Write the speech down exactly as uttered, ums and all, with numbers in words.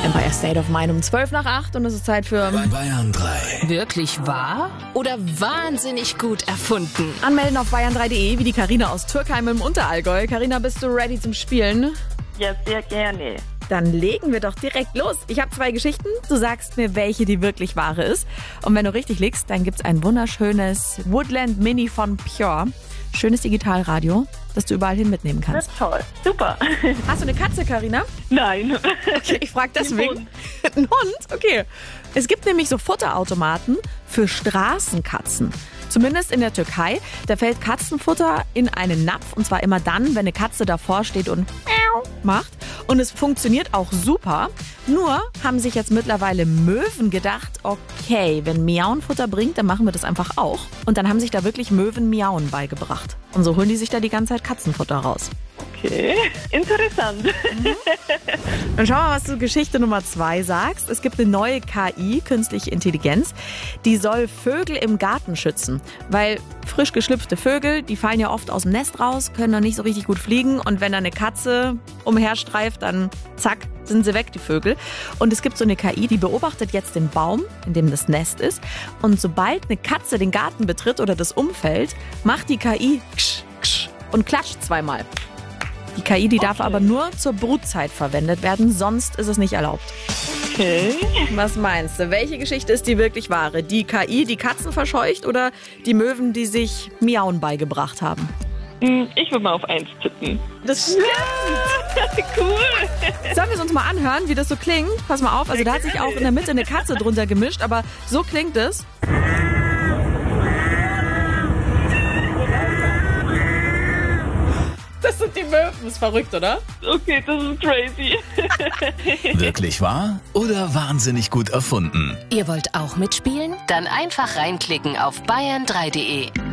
Empire State of Mind um zwölf nach acht und es ist Zeit für Bayern drei. Wirklich wahr oder wahnsinnig gut erfunden? Anmelden auf bayern drei punkt de, wie die Karina aus Türkheim im Unterallgäu. Karina, bist du ready zum Spielen? Ja, sehr gerne. Dann legen wir doch direkt los. Ich habe zwei Geschichten. Du sagst mir, welche die wirklich wahre ist. Und wenn du richtig liegst, dann gibt's ein wunderschönes Woodland Mini von Pure. Schönes Digitalradio, das du überall hin mitnehmen Das kannst. ist toll. Super. Hast du eine Katze, Karina? Nein. Okay, ich frage deswegen. Hund. Ein Hund? Okay. Es gibt nämlich so Futterautomaten für Straßenkatzen. Zumindest in der Türkei. Da fällt Katzenfutter in einen Napf. Und zwar immer dann, wenn eine Katze davor steht und macht. Und es funktioniert auch super. Nur haben sich jetzt mittlerweile Möwen gedacht, okay, wenn Miauen Futter bringt, dann machen wir das einfach auch. Und dann haben sich da wirklich Möwen Miauen beigebracht. Und so holen die sich da die ganze Zeit Katzenfutter raus. Okay, interessant. Dann schau mal, was du Geschichte Nummer zwei sagst. Es gibt eine neue K I, künstliche Intelligenz, die soll Vögel im Garten schützen. Weil frisch geschlüpfte Vögel, die fallen ja oft aus dem Nest raus, können noch nicht so richtig gut fliegen. Und wenn da eine Katze umherstreift, dann zack, sind sie weg, die Vögel. Und es gibt so eine K I, die beobachtet jetzt den Baum, in dem das Nest ist. Und sobald eine Katze den Garten betritt oder das Umfeld, macht die K I ksch, ksch und klatscht zweimal. Die K I, die darf Okay. aber nur zur Brutzeit verwendet werden, sonst ist es nicht erlaubt. Okay. Was meinst du? Welche Geschichte ist die wirklich wahre? Die K I, die Katzen verscheucht oder die Möwen, die sich Miauen beigebracht haben? Hm, Ich würde mal auf eins tippen. Das stimmt. Cool. Sollen wir es uns mal anhören, wie das so klingt? Pass mal auf, also da hat sich auch in der Mitte eine Katze drunter gemischt, aber so klingt es. Das sind die Möwen. Ist verrückt, oder? Okay, das ist crazy. Wirklich wahr oder wahnsinnig gut erfunden? Ihr wollt auch mitspielen? Dann einfach reinklicken auf bayern drei punkt de.